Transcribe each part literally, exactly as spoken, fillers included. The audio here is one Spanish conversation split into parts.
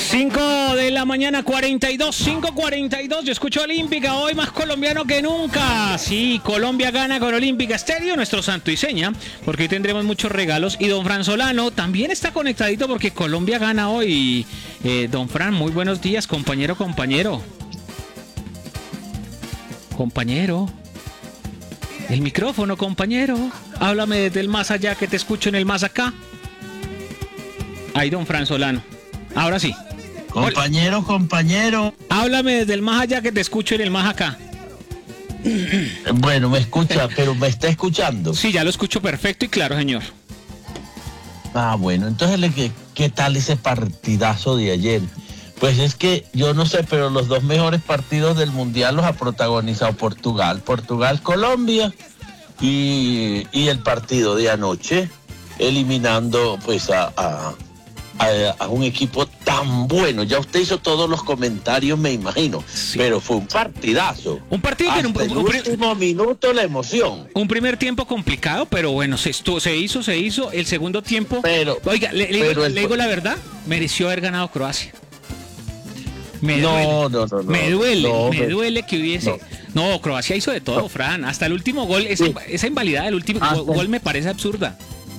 cinco de la mañana, cuarenta y dos, cinco cuarenta y dos. Yo escucho Olímpica, hoy más colombiano que nunca. Sí, Colombia gana con Olímpica Estéreo, nuestro santo y seña, porque hoy tendremos muchos regalos. Y don Fran Solano también está conectadito porque Colombia gana hoy. Eh, don Fran, muy buenos días, compañero, compañero. Compañero. El micrófono, compañero. Háblame desde el más allá, que te escucho en el más acá. Ahí, don Fran Solano. Ahora sí. Compañero, Hola. compañero. Háblame desde el más allá, que te escucho en el más acá. Bueno, me escucha, pero me está escuchando. Sí, ya lo escucho perfecto y claro, señor. Ah, bueno, entonces, ¿qué, qué tal ese partidazo de ayer? Pues es que yo no sé, pero los dos mejores partidos del Mundial los ha protagonizado Portugal. Portugal-Colombia y, y el partido de anoche, eliminando pues a, a, a, a un equipo tan bueno. Ya usted hizo todos los comentarios, me imagino, sí. Pero fue un partidazo. Un partido que Hasta en un, el un, último minuto la emoción. Un primer tiempo complicado, pero bueno, se, estuvo, se hizo, se hizo. El segundo tiempo, pero, oiga, le, le, pero digo, el, le digo la verdad, mereció haber ganado Croacia. Me no, duele, no, no, no, me duele, no, me me, duele que hubiese. No, no Croacia hizo de todo, no. Fran. Hasta el último gol, esa, sí. esa invalidad del último Hasta. gol me parece absurda.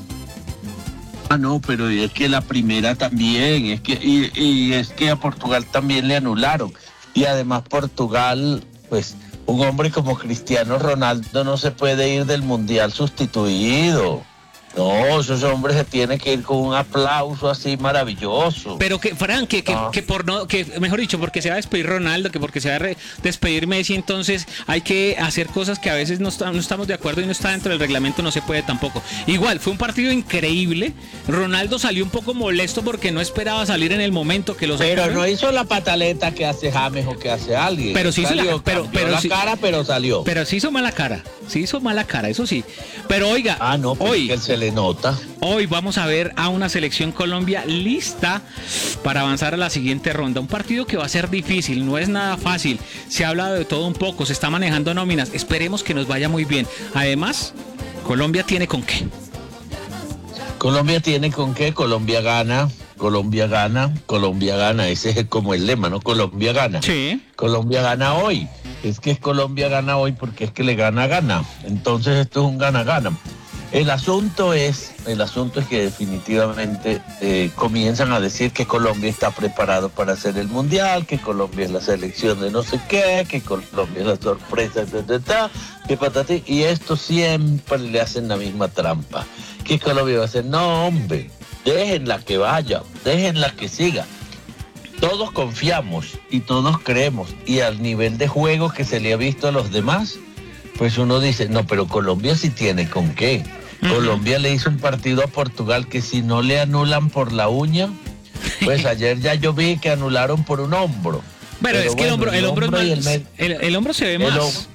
Ah, no, pero es que la primera también, es que y, y es que a Portugal también le anularon. Y además Portugal, pues, un hombre como Cristiano Ronaldo no se puede ir del Mundial sustituido. No, esos hombres se tienen que ir con un aplauso así maravilloso. Pero que, Fran, que, que, ah. que por no, que mejor dicho, porque se va a despedir Ronaldo, que porque se va a re, despedir Messi, entonces hay que hacer cosas que a veces no, está, no estamos de acuerdo y no está dentro del reglamento, no se puede tampoco. Igual, fue un partido increíble. Ronaldo salió un poco molesto porque no esperaba salir en el momento que lo sacaron. Pero no hizo la pataleta que hace James o que hace alguien. Pero sí salió, hizo la, pero, pero la sí, cara, pero salió. Pero sí hizo mala cara, sí hizo mala cara, eso sí. Pero oiga, ah, no, pues hoy... que él se le nota. Hoy vamos a ver a una selección Colombia lista para avanzar a la siguiente ronda. Un partido que va a ser difícil, no es nada fácil. Se ha hablado de todo un poco, se está manejando nóminas. Esperemos que nos vaya muy bien. Además, Colombia tiene con qué. Colombia tiene con qué, Colombia gana, Colombia gana, Colombia gana. Ese es como el lema, ¿no? Colombia gana. Sí. Colombia gana hoy. Es que es Colombia gana hoy porque es que le gana, gana. Entonces esto es un gana-gana. El asunto es, el asunto es que definitivamente eh, comienzan a decir que Colombia está preparado para hacer el Mundial, que Colombia es la selección de no sé qué, que Colombia es la sorpresa, ta, ta, ta, que patati, y esto siempre le hacen la misma trampa. Que Colombia va a hacer, no hombre, déjenla que vaya, déjenla que siga. Todos confiamos y todos creemos, y al nivel de juego que se le ha visto a los demás, pues uno dice, no, pero Colombia sí tiene con qué. Colombia le hizo un partido a Portugal que si no le anulan por la uña, pues ayer ya yo vi que anularon por un hombro. Pero, pero es que bueno, el hombro, el, hombro el, hombro es más, el, el, el hombro se ve el, más.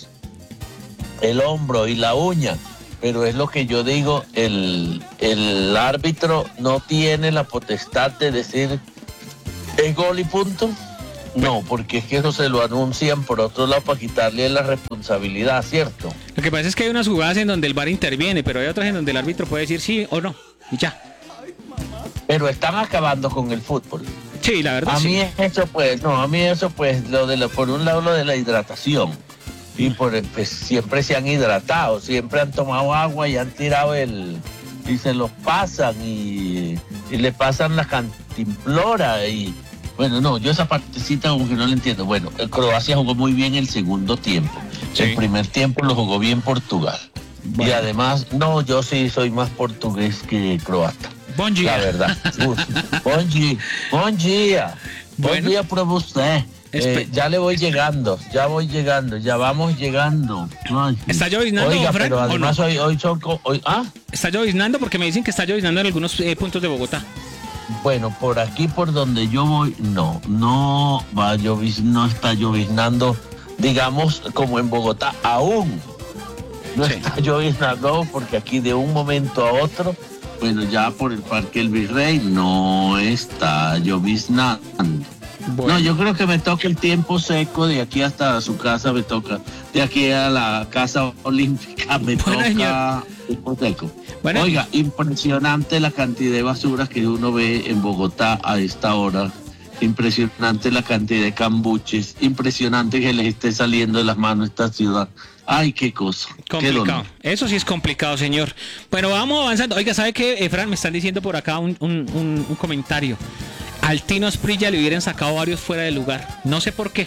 El hombro y la uña, pero es lo que yo digo, el, el árbitro no tiene la potestad de decir es gol y punto. No, porque es que eso se lo anuncian por otro lado para quitarle la responsabilidad, ¿cierto? Lo que pasa es que hay unas jugadas en donde el V A R interviene, pero hay otras en donde el árbitro puede decir sí o no, y ya. Pero están acabando con el fútbol. Sí, la verdad. A sí. mí eso pues, no, a mí eso pues, lo de lo, por un lado lo de la hidratación. Y por pues siempre se han hidratado, siempre han tomado agua y han tirado el... y se los pasan y, y le pasan la cantimplora y... Bueno, no, yo esa partecita como que no la entiendo. Bueno, Croacia jugó muy bien el segundo tiempo. Sí. El primer tiempo lo jugó bien Portugal. Bueno. Y además, no, yo sí soy más portugués que croata. Buen día. La verdad. Buen día. Buen día. Buen día para usted. Eh, ya le voy llegando, ya voy llegando, ya vamos llegando. Ay, ¿está lloviznando, Oiga, Fran, pero además no? hoy, hoy son... Hoy, ¿ah? ¿Está lloviznando? Porque me dicen que está lloviznando en algunos eh, puntos de Bogotá. Bueno, por aquí por donde yo voy, no, no va a lloviz, no está lloviznando, digamos, como en Bogotá, aún no sí. está lloviznando, porque aquí de un momento a otro, bueno, ya por el Parque El Virrey no está lloviznando. Bueno. No, yo creo que me toca el tiempo seco, de aquí hasta su casa me toca, de aquí a la Casa Olímpica me bueno, toca tiempo seco. Bueno, Oiga, impresionante la cantidad de basuras que uno ve en Bogotá a esta hora impresionante la cantidad de cambuches, impresionante que les esté saliendo de las manos esta ciudad. Ay, qué cosa. Complicado. Qué Eso sí es complicado, señor. Bueno, vamos avanzando. Oiga, ¿sabe qué, Efran? Me están diciendo por acá un, un, un, un comentario. Al Tino Asprilla le hubieran sacado varios fuera de lugar. No sé por qué.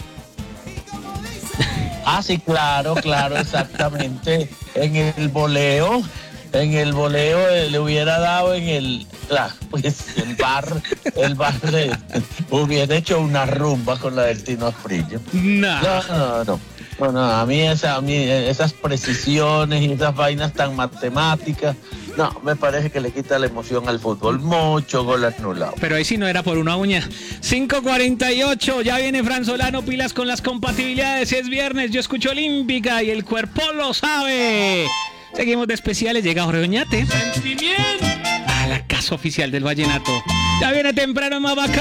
Ah, sí, claro, claro, exactamente. En el voleo, en el voleo eh, le hubiera dado en el, ah, pues el bar, el bar le, hubiera hecho una rumba con la del Tino Asprilla. Nah. No, no, no. Bueno, a mí, esa, a mí esas precisiones y esas vainas tan matemáticas, no, me parece que le quita la emoción al fútbol. Mucho gol anulado. Pero ahí sí no era por una uña. cinco cuarenta y ocho, ya viene Fran Solano, pilas con las compatibilidades. Es viernes, yo escucho Olímpica y el cuerpo lo sabe. Seguimos de especiales, llega Jorge Oñate. ¡Sentimiento! A la casa oficial del vallenato. Ya viene temprano más bacán.